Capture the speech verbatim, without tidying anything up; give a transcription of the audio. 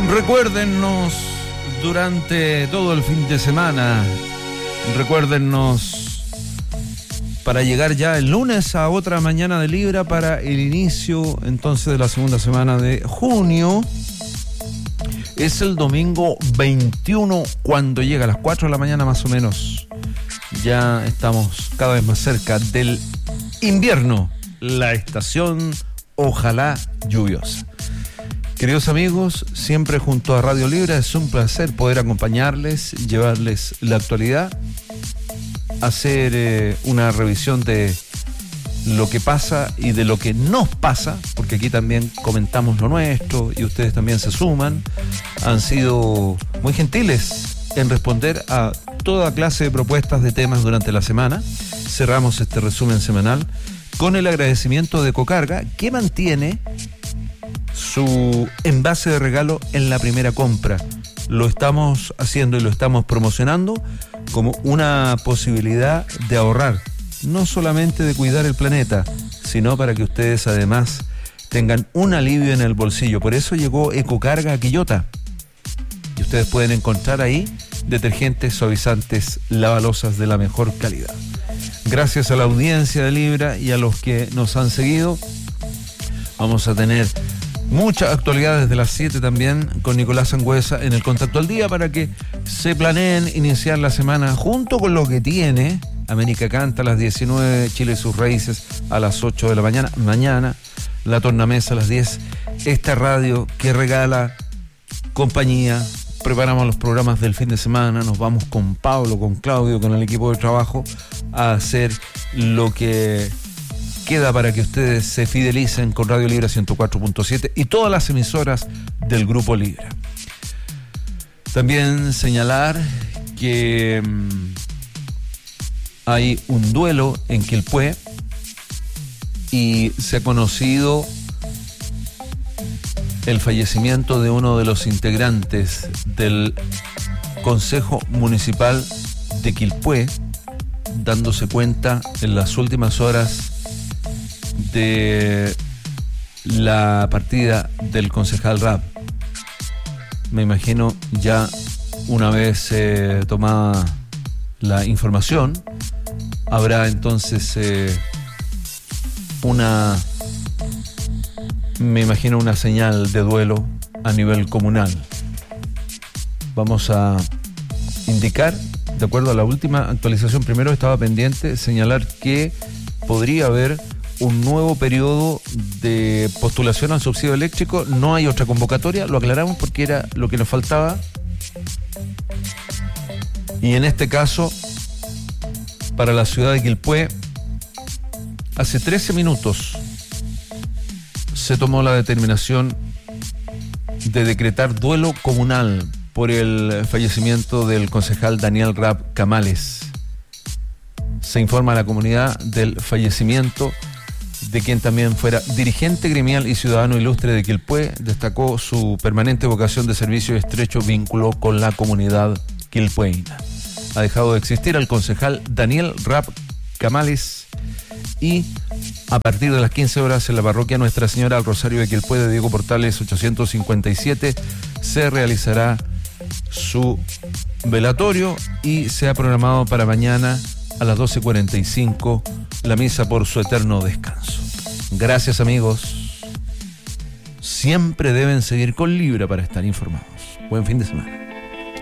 Recuérdennos durante todo el fin de semana, recuérdennos para llegar ya el lunes a otra mañana de Libra para el inicio entonces de la segunda semana de junio. Es el domingo veintiuno cuando llega a las cuatro de la mañana más o menos. Ya estamos cada vez más cerca del invierno, la estación ojalá lluviosa. Queridos amigos, siempre junto a Radio Libra es un placer poder acompañarles, llevarles la actualidad, hacer eh, una revisión de lo que pasa y de lo que nos pasa, porque aquí también comentamos lo nuestro y ustedes también se suman. Han sido muy gentiles en responder a toda clase de propuestas de temas durante la semana. Cerramos este resumen semanal con el agradecimiento de Ecocarga, que mantiene su envase de regalo en la primera compra. Lo estamos haciendo y lo estamos promocionando como una posibilidad de ahorrar, no solamente de cuidar el planeta, sino para que ustedes además tengan un alivio en el bolsillo. Por eso llegó Ecocarga a Quillota. Y ustedes pueden encontrar ahí detergentes, suavizantes, lavalosas de la mejor calidad. Gracias a la audiencia de Libra y a los que nos han seguido, vamos a tener mucha actualidad desde las siete también con Nicolás Sangüesa en el Contacto al Día para que se planeen iniciar la semana junto con lo que tiene América Canta a las diecinueve, Chile y sus raíces a las ocho de la mañana, mañana la tornamesa a las diez, esta radio que regala compañía. Preparamos los programas del fin de semana, nos vamos con Pablo, con Claudio, con el equipo de trabajo a hacer lo que queda para que ustedes se fidelicen con Radio Libra ciento cuatro punto siete y todas las emisoras del Grupo Libra. También señalar que mmm, hay un duelo en Quilpué y se ha conocido el fallecimiento de uno de los integrantes del Consejo Municipal de Quilpué, dándose cuenta en las últimas horas de la partida del concejal Rapp. Me imagino ya una vez eh, tomada la información, habrá entonces eh, una, me imagino una señal de duelo a nivel comunal. Vamos a indicar, de acuerdo a la última actualización, primero estaba pendiente señalar que podría haber un nuevo periodo de postulación al subsidio eléctrico. No hay otra convocatoria, lo aclaramos porque era lo que nos faltaba. Y en este caso, para la ciudad de Quilpué, hace trece minutos se tomó la determinación de decretar duelo comunal por el fallecimiento del concejal Daniel Rapp Camales. Se informa a la comunidad del fallecimiento de quien también fuera dirigente gremial y ciudadano ilustre de Quilpué. Destacó su permanente vocación de servicio y estrecho vínculo con la comunidad quilpueína. Ha dejado de existir el concejal Daniel Rapp Camales y a partir de las quince horas en la parroquia Nuestra Señora del Rosario de Quilpué de Diego Portales ochocientos cincuenta y siete se realizará su velatorio y se ha programado para mañana a las doce cuarenta y cinco la misa por su eterno descanso. Gracias, amigos. Siempre deben seguir con Libra para estar informados. Buen fin de semana.